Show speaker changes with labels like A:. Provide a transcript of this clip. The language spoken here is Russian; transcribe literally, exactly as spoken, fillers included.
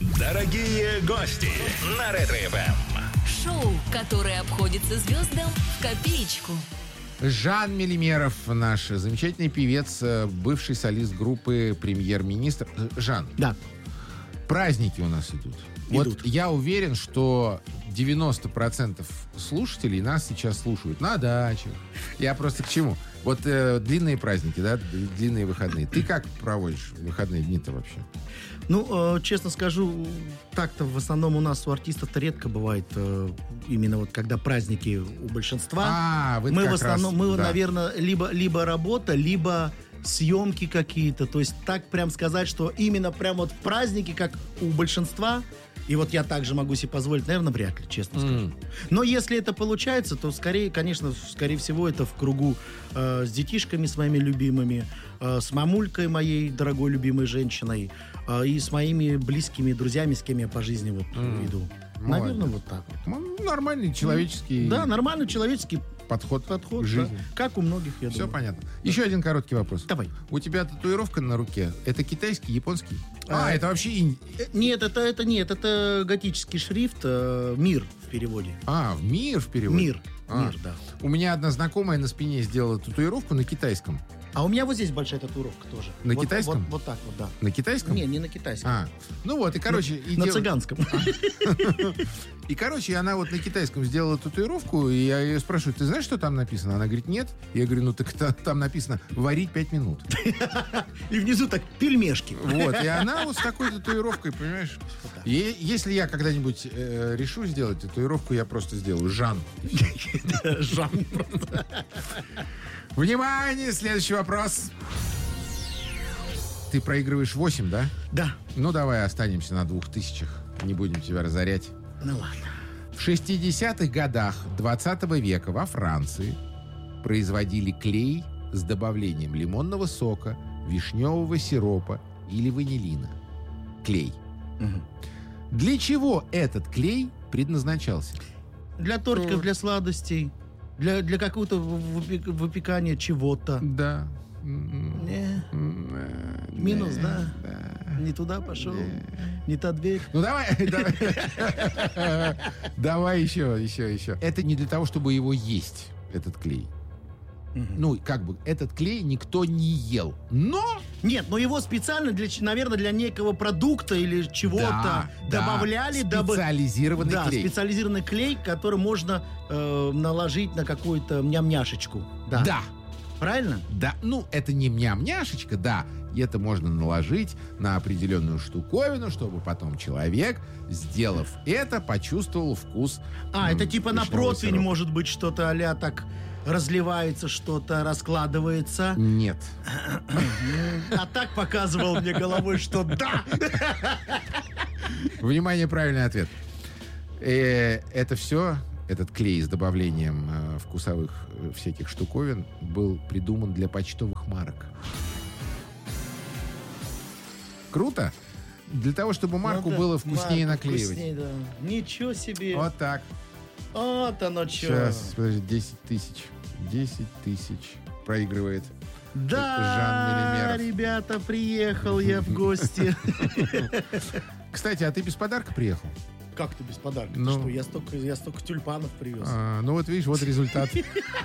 A: Дорогие гости на Ретро-эф эм.
B: Шоу, которое обходится звездам в копеечку.
C: Жан Мелимеров, наш замечательный певец, бывший солист группы «Премьер-министр». Жан.
D: Да.
C: Праздники у нас идут.
D: Идут.
C: Вот я уверен, что девяносто процентов слушателей нас сейчас слушают на дачах. Я просто к чему? Вот э, длинные праздники, да, длинные выходные. Ты как проводишь выходные дни-то вообще?
D: Ну, э, честно скажу, так-то в основном у нас у артистов-то редко бывает, э, именно вот когда праздники у большинства.
C: А, вы
D: мы
C: как
D: в основном,
C: раз,
D: мы,
C: да.
D: наверное, либо, либо работа, либо съемки какие-то. То есть так прям сказать, что именно прям вот в праздники, как у большинства, и вот я также могу себе позволить, наверное, вряд ли, честно
C: Mm.
D: скажу. Но если это получается, то скорее, конечно, скорее всего, это в кругу э, с детишками своими любимыми, э, с мамулькой моей дорогой любимой женщиной э, и с моими близкими друзьями, с кем я по жизни вот
C: Mm.
D: иду.
C: Молодец.
D: Наверное, вот так вот.
C: Ну, нормальный человеческий
D: Да, нормальный человеческий
C: подход,
D: подход,
C: к жизни.
D: да. Как у многих, я
C: Все
D: думаю.
C: понятно. Еще один короткий вопрос.
D: Давай.
C: У тебя татуировка на руке. Это китайский, японский? А,
D: А,
C: это вообще... ин-
D: Э, Нет, это, это нет, это готический шрифт, э, мир в переводе.
C: А, в мир в переводе?
D: Мир,
C: А.
D: мир, да.
C: У меня одна знакомая на спине сделала татуировку на китайском.
D: А у меня вот здесь большая татуировка тоже.
C: На
D: Вот-
C: китайском?
D: Вот, вот так вот, да.
C: На китайском?
D: Не, не на китайском.
C: А, ну вот, и короче... и
D: на
C: дел-
D: цыганском.
C: И, короче, она вот на китайском сделала татуировку, и я ее спрашиваю, ты знаешь, что там написано? Она говорит, нет. Я говорю, ну так та- там написано «варить пять минут».
D: И внизу так пельмешки.
C: Вот, и она вот с такой татуировкой, понимаешь? И если я когда-нибудь э, решу сделать татуировку, я просто сделаю Жан.
D: Жан просто.
C: Внимание, следующий вопрос. Ты проигрываешь восемь, да?
D: Да.
C: Ну, давай останемся на двух тысячах. Не будем тебя разорять.
D: Ну ладно.
C: В шестидесятых годах двадцатого века во Франции производили клей с добавлением лимонного сока, вишневого сиропа или ванилина. Клей.
D: Мгм.
C: Для чего этот клей предназначался?
D: Для тортиков, для сладостей, для, для какого-то выпек- выпекания чего-то.
C: Да.
D: Не. Минус, да? Не туда пошел. Не та дверь.
C: Ну давай, давай. Давай еще, еще, еще. Это не для того, чтобы его есть, этот клей. Ну, как бы, этот клей никто не ел. Но...
D: Нет, но его специально, для, ч- наверное, для некого продукта или чего-то
C: Да, да.
D: добавляли. дабы-
C: Специализированный
D: да,
C: клей.
D: специализированный клей, который можно э, наложить на какую-то ням-няшечку. Да.
C: Да.
D: Правильно?
C: Да, ну, это не мям-няшечка, да. И это можно наложить на определенную штуковину, чтобы потом человек, сделав это, почувствовал вкус.
D: А,
C: м,
D: это типа на
C: вишневого
D: противень,
C: сиропа.
D: может быть, что-то а-ля так разливается, что-то раскладывается.
C: Нет.
D: А так показывал мне головой, что да!
C: Внимание, правильный ответ. Э, это все, этот клей с добавлением э, вкусовых э, всяких штуковин был придуман для почтовых марок. Круто? Для того, чтобы марку
D: Ну да,
C: было вкуснее
D: марку
C: наклеивать.
D: вкуснее, да. Ничего себе.
C: Вот так.
D: Вот оно что.
C: Сейчас, подожди, десять тысяч. десять тысяч проигрывает.
D: Да,
C: Жан Мелимеров.
D: ребята, приехал я в гости.
C: Кстати, а ты без подарка приехал?
D: Как ты без подарка? Ты
C: Ну.
D: что, я столько, я столько тюльпанов привез.
C: А, ну вот видишь, вот результат.